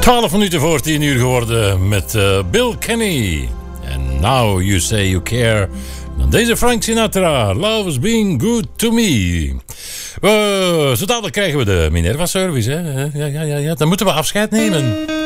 12 minuten voor 10 uur geworden met Bill Kenny. And now you say you care. Dan deze Frank Sinatra. Love's being good to me. Zo dadelijk krijgen we de Minerva service. Hè? Ja. Dan moeten we afscheid nemen.